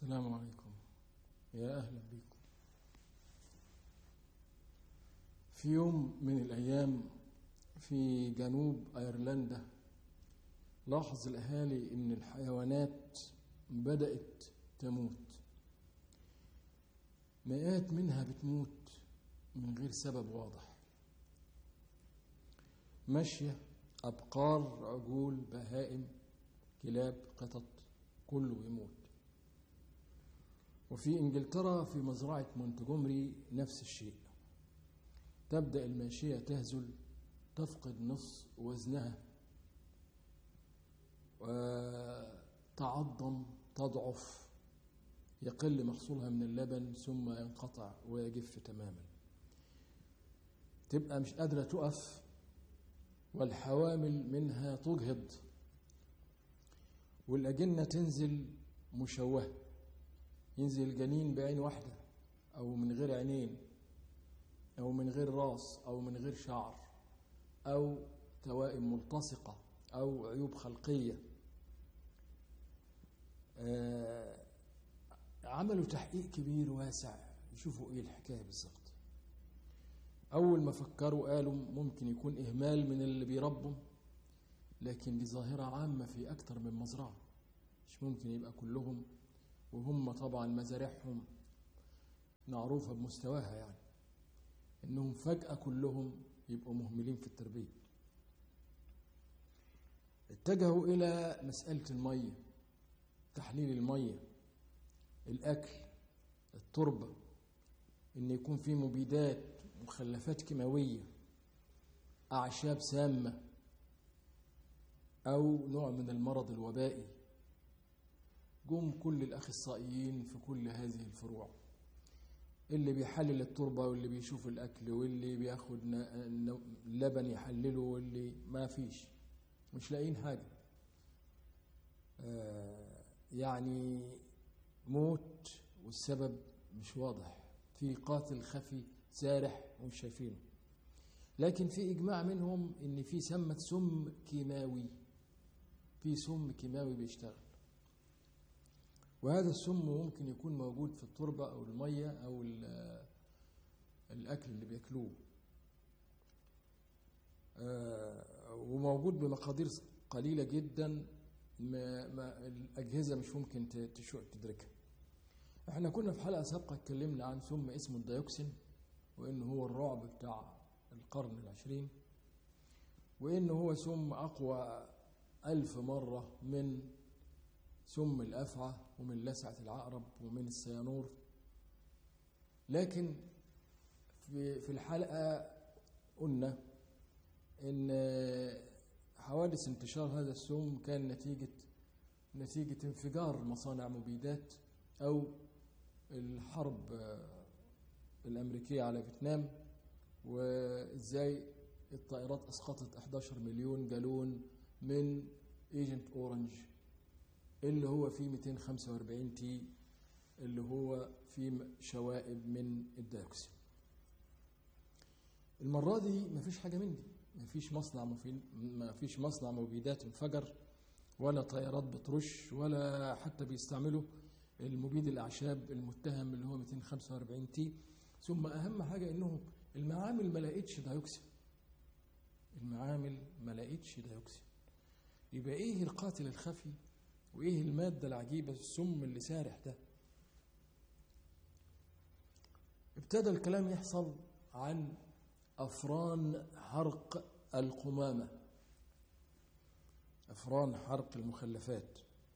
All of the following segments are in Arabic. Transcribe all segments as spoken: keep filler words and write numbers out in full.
السلام عليكم، يا أهلا بكم. في يوم من الأيام في جنوب أيرلندا لاحظ الأهالي أن الحيوانات بدأت تموت، مئات منها بتموت من غير سبب واضح، ماشية، أبقار، عجول، بهائم، كلاب، قطط، كله يموت. وفي إنجلترا في مزرعة مونتجومري نفس الشيء، تبدأ الماشية تهزل، تفقد نصف وزنها، وتعظم، تضعف، يقل محصولها من اللبن ثم ينقطع ويجف تماما، تبقى مش قادرة تقف، والحوامل منها تجهض، والأجنة تنزل مشوهة، ينزل الجنين بعين واحدة أو من غير عينين أو من غير راس أو من غير شعر أو توائم ملتصقة أو عيوب خلقية. آه عملوا تحقيق كبير واسع يشوفوا إيه الحكاية بالظبط. أول ما فكروا قالوا ممكن يكون إهمال من اللي بيربوا، لكن دي ظاهرة عامة في أكتر من مزرعة، مش ممكن يبقى كلهم، وهم طبعا مزارعهم معروفة بمستواها، يعني إنهم فجأة كلهم يبقوا مهملين في التربية. اتجهوا إلى مسألة المية، تحليل المية، الأكل، التربة، إن يكون في مبيدات، مخلفات كيماوية، أعشاب سامة، أو نوع من المرض الوبائي. جم كل الأخصائيين في كل هذه الفروع، اللي بيحلل التربة واللي بيشوف الأكل واللي بياخد لبن يحلله واللي ما فيش، مش لاقيين حاجة. آه يعني موت والسبب مش واضح، في قاتل خفي سارح ومش شايفينه، لكن في إجماع منهم إن في سمة سم كيماوي، في سم كيماوي بيشتغل، وهذا السم ممكن يكون موجود في التربة أو المية أو الأكل اللي بيأكلوه، وموجود بمقادير قليلة جدا، ما ما الأجهزة مش ممكن تدركها. احنا كنا في حلقة سابقة اتكلمنا عن سم اسمه الديوكسين، وإنه هو الرعب بتاع القرن العشرين، وإنه هو سم أقوى ألف مرة من سم الأفعى ومن لسعة العقرب ومن السيانور. لكن في في الحلقة قلنا إن حوادث انتشار هذا السم كان نتيجة نتيجة انفجار مصانع مبيدات أو الحرب الأمريكية على فيتنام، وإزاي الطائرات أسقطت إحدى عشر مليون جالون من ايجنت اورنج اللي هو فيه مئتين وخمسة وأربعين تي، اللي هو فيه شوائب من الديوكسين. المرة دي مفيش حاجة من دي، مفيش مصنع مفيد، مفيش مصنع مبيدات انفجر، ولا طيارات بترش، ولا حتى بيستعملوا المبيد الأعشاب المتهم اللي هو مئتين وخمسة وأربعين تي. ثم أهم حاجة إنه المعامل ما لقيتش ديوكسين، المعامل ما لقيتش ديوكسين. يبقى إيه القاتل الخفي وإيه المادة العجيبة السم اللي سارح ده؟ ابتدى الكلام يحصل عن أفران حرق القمامة، أفران حرق المخلفات،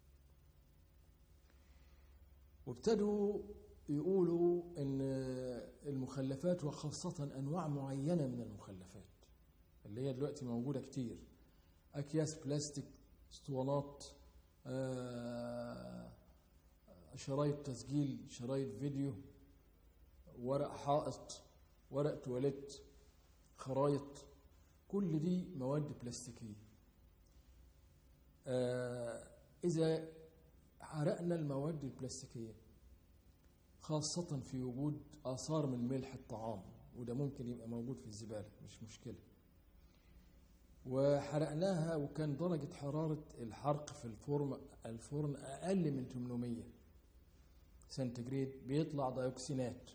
وابتدوا يقولوا إن المخلفات، وخاصة أنواع معينة من المخلفات اللي هي دلوقتي موجودة كتير، أكياس بلاستيك، اسطوانات، آه، شرايط تسجيل، شرايط فيديو، ورق حائط، ورق تواليت، خرايط، كل دي مواد بلاستيكية. آه إذا حرقنا المواد البلاستيكية، خاصة في وجود آثار من ملح الطعام، وده ممكن يبقى موجود في الزبالة مش مشكلة، وحرقناها وكان درجة حرارة الحرق في الفرن الفرن أقل من ثمانمية، سنتيجريد بيطلع ديوكسينات.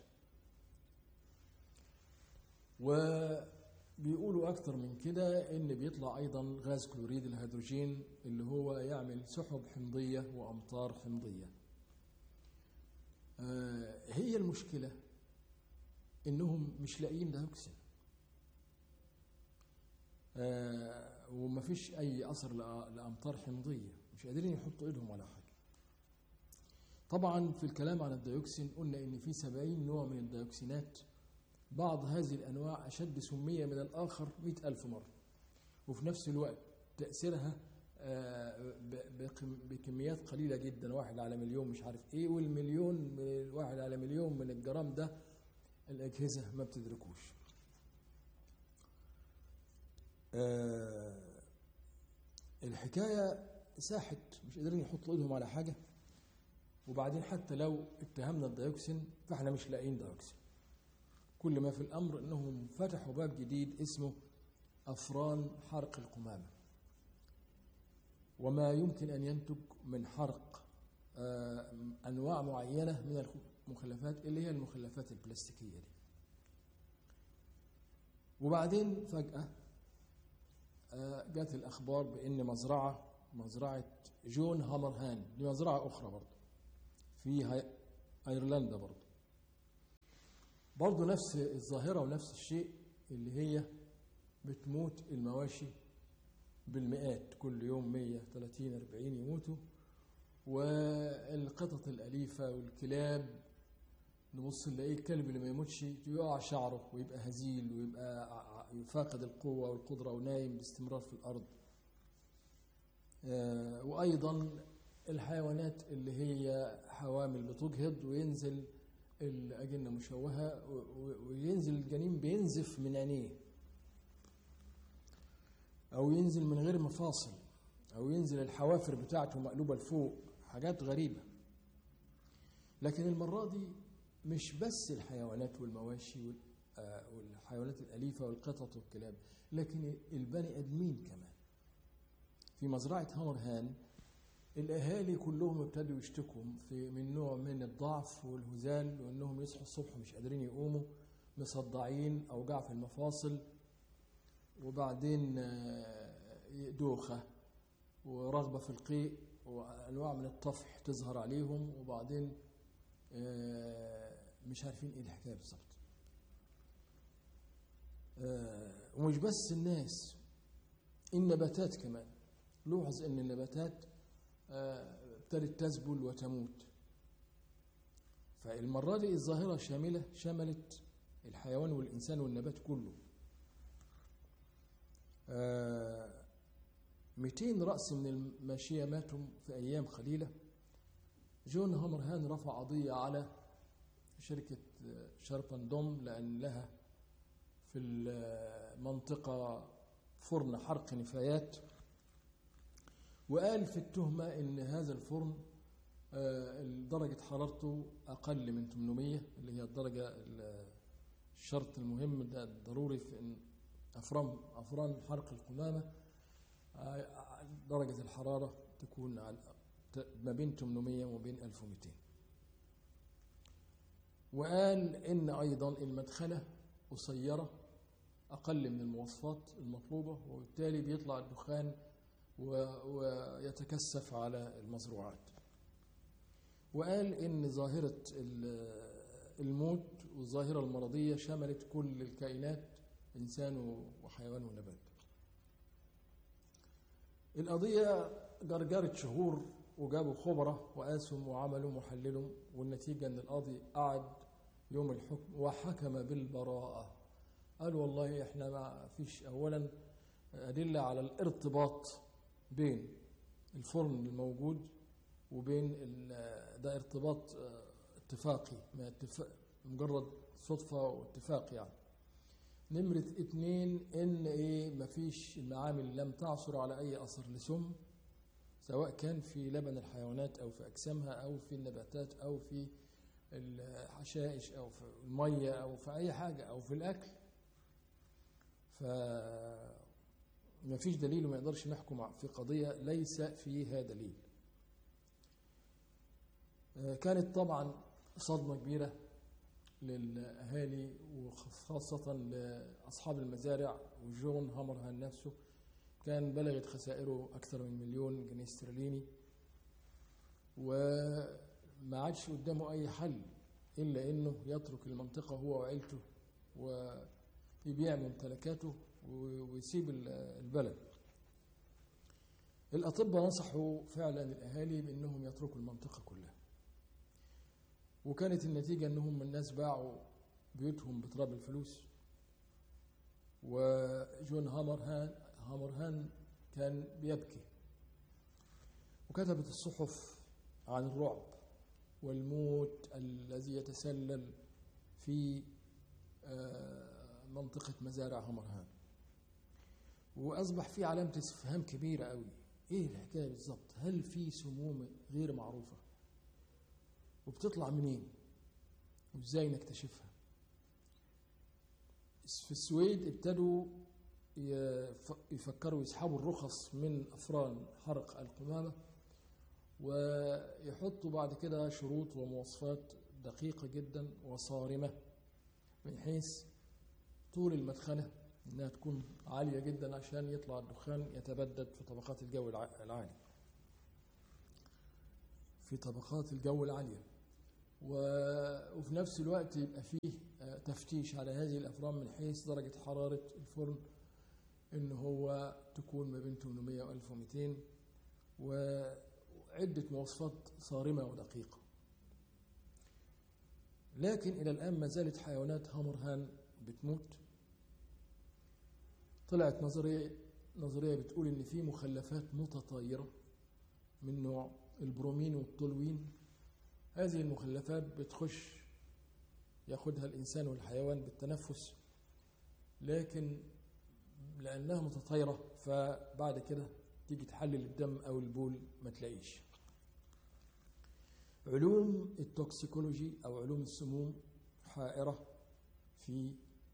وبيقولوا أكتر من كده إن بيطلع أيضا غاز كلوريد الهيدروجين اللي هو يعمل سحب حمضية وأمطار حمضية. آه هي المشكلة إنهم مش لاقيين ديوكسين، آه ومفيش أي أثر لأمطار حمضية، مش قادرين يحطوا إيدهم على حاجة. طبعا في الكلام عن الديوكسين قلنا إن في سبعين نوع من الديوكسينات، بعض هذه الأنواع أشد سمية من الآخر مئة ألف مرة، وفي نفس الوقت تأثيرها بكميات قليلة جدا، واحد على مليون مش عارف إيه، والمليون واحد على مليون من الجرام ده الأجهزة ما بتدركوش. الحكاية ساحت، مش قادرين يحطوا ايدهم على حاجة. وبعدين حتى لو اتهمنا الديوكسين فاحنا مش لاقيين ديوكسين. كل ما في الأمر أنهم فتحوا باب جديد اسمه أفران حرق القمامة، وما يمكن أن ينتج من حرق أنواع معينة من المخلفات اللي هي المخلفات البلاستيكية دي. وبعدين فجأة جات الأخبار بأن مزرعة مزرعة جون هامرهان، دي مزرعة أخرى برضه في أيرلندا، برضه برضه نفس الظاهرة ونفس الشيء، اللي هي بتموت المواشي بالمئات كل يوم، مية وثلاثين أربعين يموتوا، والقطط الأليفة والكلاب نبص نلاقيه الكلب اللي ما يموتش يقع شعره ويبقى هزيل ويبقى فاقد القوة والقدرة ونايم باستمرار في الأرض. وأيضا الحيوانات اللي هي حوامل بتجهض وينزل الأجنة مشوهة وينزل الجنين بينزف من عينيه، أو ينزل من غير مفاصل، أو ينزل الحوافر بتاعته مقلوبة لفوق، حاجات غريبة. لكن المرة دي مش بس الحيوانات والمواشي والحيوانات الأليفة والقطط والكلاب، لكن البني أدمين كمان. في مزرعة هامرهان الأهالي كلهم ابتدوا يشتكوا في من نوع من الضعف والهزال، وأنهم يصحوا الصبح مش قادرين يقوموا، مصدعين، أوجاع في المفاصل، وبعدين دوخة ورغبة في القيء وأنواع من الطفح تظهر عليهم، وبعدين مش عارفين إيه الحكاية بالظبط. ومش بس الناس، النباتات كمان. لوحظ أن النباتات ابتدت تذبل وتموت. فالمرة دي الظاهرة شاملة، شملت الحيوان والإنسان والنبات كله. مئتين رأس من الماشية ماتوا في أيام قليلة. جون هامرهان رفع قضية على شركة شاربندوم لأن لها في المنطقة فرن حرق نفايات، وقال في التهمة إن هذا الفرن درجة حرارته أقل من ثمانمائة، اللي هي الدرجة الشرط المهم ده الضروري في إن أفران أفران حرق القمامة درجة الحرارة تكون ما بين ثمانمائة وما بين ألف ومئتين. وقال إن أيضا المدخلة قصيرة أقل من المواصفات المطلوبة، وبالتالي بيطلع الدخان ويتكثف على المزروعات. وقال إن ظاهرة الموت والظاهرة المرضية شملت كل الكائنات، إنسان وحيوان ونبات. القضية جرجرت شهور، وجابوا خبراء وقاسوا وعملوا محللوا، والنتيجة أن القاضي قعد يوم الحكم وحكم بالبراءة. قال والله إحنا ما فيش أولا أدلة على الارتباط بين الفرن الموجود وبين ده، ارتباط اتفاقي، ما اتفاق مجرد صدفة واتفاق يعني. نمرة اتنين ان ايه مفيش المعامل لم تعثر على اي اثر لسم، سواء كان في لبن الحيوانات او في اجسامها او في النباتات او في الحشائش او في المية او في اي حاجة او في الاكل. فمفيش دليل وما يقدرش نحكم في قضية ليس فيها دليل. كانت طبعا صدمة كبيرة للأهالي وخاصة لأصحاب المزارع. وجون هامرهان نفسه كان بلغت خسائره أكثر من مليون جنيه استرليني، وما عادش قدامه أي حل إلا إنه يترك المنطقة هو وعيلته ويبيع ممتلكاته ويسيب البلد. الأطباء نصحوا فعلا الأهالي بأنهم يتركوا المنطقة كلها، وكانت النتيجة أنهم الناس باعوا بيوتهم بتراب الفلوس. وجون هامرهان هامرهان كان بيبكي، وكتبت الصحف عن الرعب والموت الذي يتسلل في منطقة مزارع هامرهان، وأصبح في علامة استفهام كبيرة قوي. إيه الحكاية بالضبط؟ هل في سموم غير معروفة وبتطلع منين وإزاي نكتشفها؟ في السويد ابتدوا يفكروا يسحبوا الرخص من أفران حرق القمامة، ويحطوا بعد كده شروط ومواصفات دقيقة جدا وصارمة، من حيث طول المدخنة إنها تكون عالية جدا عشان يطلع الدخان يتبدد في طبقات الجو العالي في طبقات الجو العالية وفي نفس الوقت يبقى فيه تفتيش على هذه الأفران من حيث درجة حرارة الفرن، إن هو تكون ما بين ثمانمائة و ألف ومئتين، وعدة مواصفات صارمة ودقيقة. لكن إلى الآن ما زالت حيوانات هامرهان بتموت. طلعت نظرية نظرية بتقول إن في مخلفات متطايرة من نوع البرومين والتولوين. هذه المخلفات بتخش ياخدها الإنسان والحيوان بالتنفس، لكن لأنها متطايرة فبعد كده تيجي تحلل الدم أو البول ما تلاقيش. علوم التوكسيكولوجي أو علوم السموم حائرة في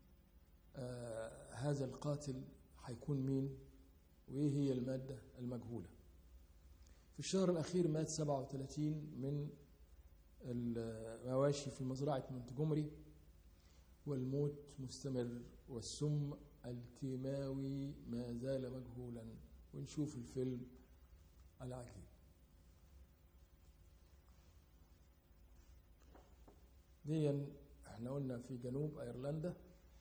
آه هذا القاتل هيكون مين وإيه هي المادة المجهولة. في الشهر الأخير مات سبعة وثلاثين من المواشي في مزرعة مونتجومري، والموت مستمر والسم الكيماوي ما زال مجهولا. ونشوف الفيلم العجيب. دي احنا قلنا في جنوب ايرلندا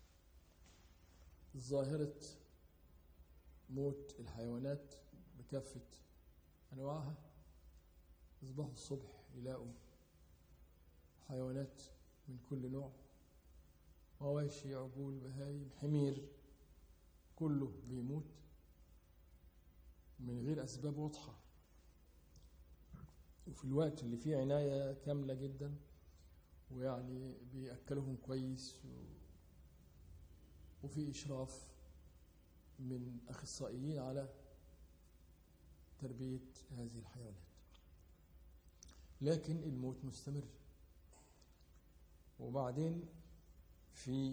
ظاهرة موت الحيوانات بكافة انواعها. يصبحوا الصبح يلاقوا حيوانات من كل نوع، مواشي، عجول، بهايم، حمير، كله بيموت من غير أسباب واضحة، وفي الوقت اللي فيه عناية كاملة جدا، ويعني بيأكلهم كويس وفي إشراف من أخصائيين على تربية هذه الحيوانات. لكن الموت مستمر. وبعدين في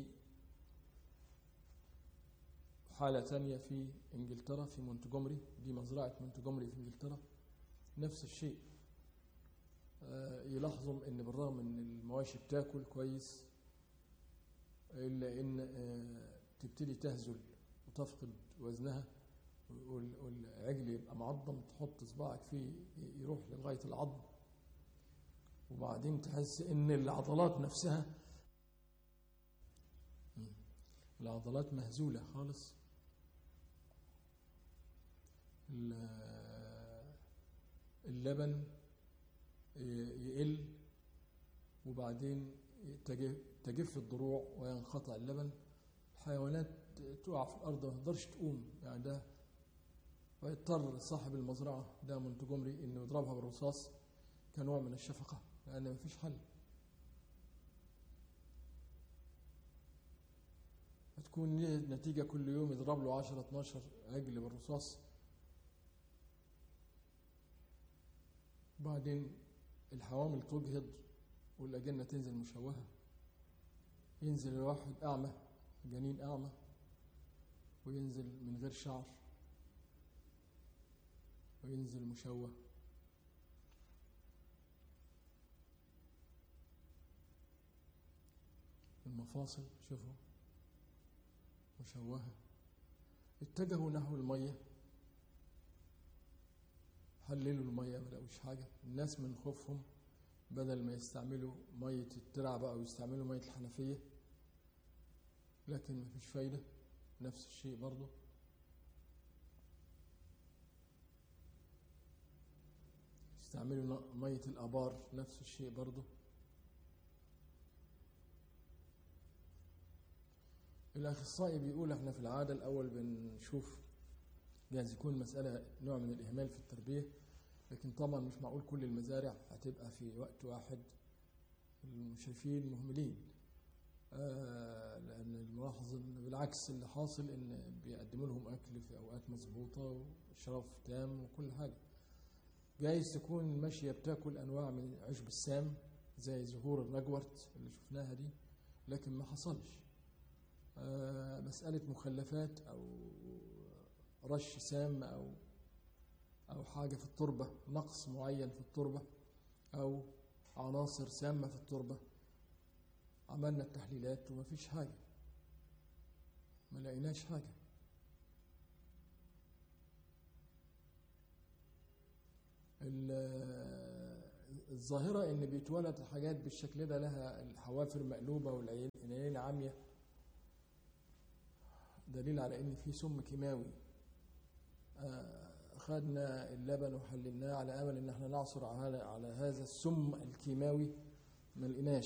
حالة تانية في إنجلترا في مونتجومري، دي مزرعة مونتجومري في إنجلترا، نفس الشيء. آه يلاحظوا إن بالرغم إن المواشي بتاكل كويس إلا إن آه تبتدي تهزل وتفقد وزنها، والعجل يبقى معظم، تحط صباعك فيه يروح لغاية العظم، وبعدين تحس إن العضلات نفسها العضلات مهزولة خالص. اللبن يقل، وبعدين تجف الضروع وينقطع اللبن. الحيوانات تقع في الأرض ما تقدرش تقوم يعني. ده ويضطر صاحب المزرعة ده مونتجومري إنه يضربها بالرصاص كنوع من الشفقة، لأن مفيش حل. هتكون نتيجة كل يوم يضرب له عشرة اتناشر عجل بالرصاص. بعدين الحوامل تجهض والأجنة تنزل مشوهة. ينزل الواحد أعمى، جنين أعمى، وينزل من غير شعر، وينزل مشوه. المفاصل شوفوا مشوهة. اتجهوا نحو المية، حللوا المية ما لقوش حاجة. الناس من خوفهم بدل ما يستعملوا مية الترع بقى ويستعملوا مية الحنفية، لكن مفيش فايدة، نفس الشيء برضو. استعملوا مية الآبار، نفس الشيء برضو. الأخصائي بيقول احنا في العادة الأول بنشوف جايز يكون مسألة نوع من الإهمال في التربية، لكن طبعا مش معقول كل المزارع هتبقى في وقت واحد المشرفين مهملين. آه لأن الملاحظ إن بالعكس اللي حاصل إن بيقدموا لهم أكل في أوقات مظبوطة وإشراف تام وكل حاجة. جايز تكون الماشية بتاكل أنواع من عشب السام زي زهور الرجورت اللي شفناها دي، لكن ما حصلش. آه مسألة مخلفات أو رش سام أو أو حاجة في التربة، نقص معين في التربة أو عناصر سامة في التربة، عملنا التحليلات وما فيش حاجة، ما لقيناش حاجة. الظاهرة إن بيتولد حاجات بالشكل ده لها الحوافر مقلوبة والعينين عامية، دليل على إن في سم كيماوي. أخذنا اللبن وحللناه على أمل إن احنا نعصر على على هذا السم الكيماوي، ما لقيناش.